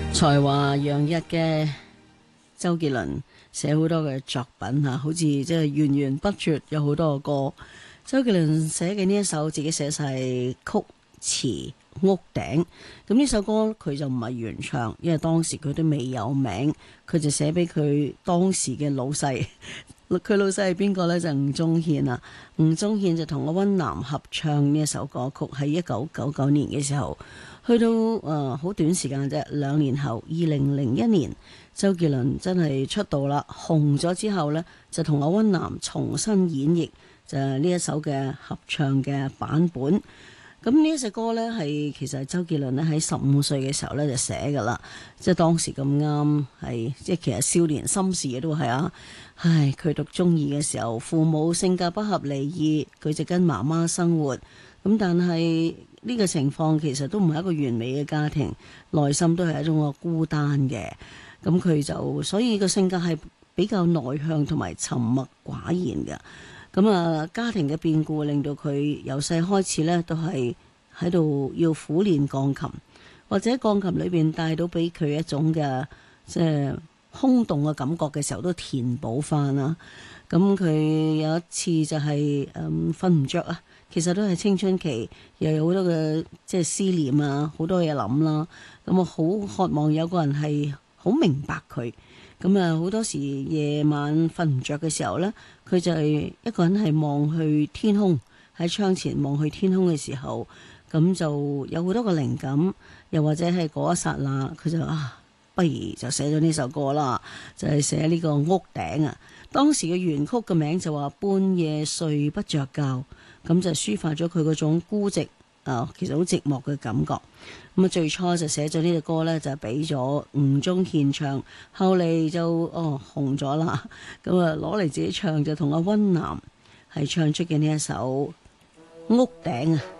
才華洋溢嘅周杰倫寫好多嘅作品吓，好似即係源源不絕，有好多個歌。周杰倫寫嘅呢一首自己寫晒曲詞屋頂，咁呢首歌佢就唔係原唱，因為當時佢都未有名，佢就寫俾佢當時嘅老細。佢老細係邊個呢？就吳宗憲啊。吳宗憲就同阿溫南合唱呢一首歌曲，喺1999年嘅時候，去到好短時間啫，2年後2001年，周杰倫真係出道啦，紅咗之後呢，就同阿溫南重新演繹就係呢一首嘅合唱嘅版本。咁呢一首歌呢，係其實係周杰倫咧喺15歲嘅時候呢就寫噶啦，即係當時咁啱係即係其實少年心事嘅都係啊。唉，佢讀中二嘅時候，父母性格不合離異，佢就跟媽媽生活。咁但係呢個情況其實都唔係一個完美嘅家庭，內心都係一種個孤單嘅。咁佢就所以個性格係比較內向同埋沉默寡言嘅。咁啊，家庭嘅變故令到佢由細開始呢都係喺度要苦練鋼琴，或者鋼琴裏邊帶到俾佢一種嘅即係空洞嘅感覺嘅時候，都填補翻啦。咁佢有一次就係瞓唔着啊，其實都係青春期，又有好多嘅即係思念啊，好多嘢諗啦。咁我好渴望有個人係好明白佢。咁啊，好多時夜晚瞓唔着嘅時候呢，佢就係一個人係望去天空，喺窗前望去天空嘅時候，咁就有好多個靈感，又或者係嗰一剎那，佢就不如就寫咗呢首歌啦，就係寫呢個屋頂啊。當時嘅原曲嘅名就話半夜睡不着覺，咁就抒發咗佢嗰種孤寂其實好寂寞嘅感覺。咁啊，最初就寫咗呢隻歌呢，就俾咗吳宗憲唱，後嚟就紅咗啦。咁啊，攞嚟自己唱就同阿溫南係唱出嘅呢一首屋頂啊。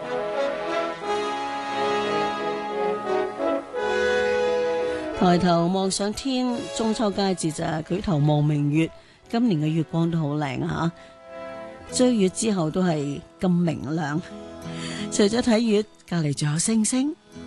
抬頭望上天，中秋佳節就係舉頭望明月。今年嘅月光都好靚啊！追月之後都係咁明亮。除咗睇月，隔籬仲有星星。